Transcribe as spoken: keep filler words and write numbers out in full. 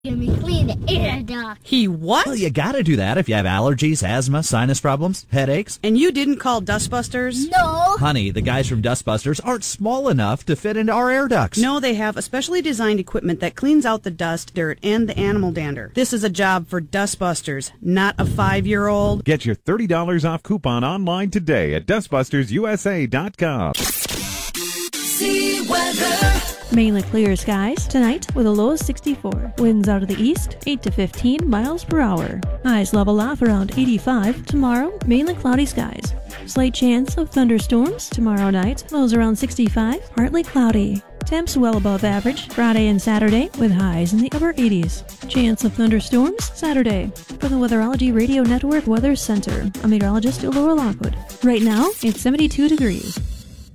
Let me clean the air duct. He what? Well, you gotta do that if you have allergies, asthma, sinus problems, headaches. And you didn't call Dustbusters? No. Honey, the guys from Dustbusters aren't small enough to fit into our air ducts. No, they have a specially designed equipment that cleans out the dust, dirt, and the animal dander. This is a job for Dustbusters, not a five-year-old. Get your thirty dollars off coupon online today at dustbusters u s a dot com. See weather. Mainly clear skies tonight with a low of sixty-four. Winds out of the east, eight to fifteen miles per hour. Highs level off around eighty-five. Tomorrow, mainly cloudy skies. Slight chance of thunderstorms tomorrow night. Lows around sixty-five, partly cloudy. Temps well above average Friday and Saturday with highs in the upper eighties. Chance of thunderstorms Saturday. For the Weatherology Radio Network Weather Center, I'm meteorologist Laura Lockwood. Right now, it's seventy-two degrees.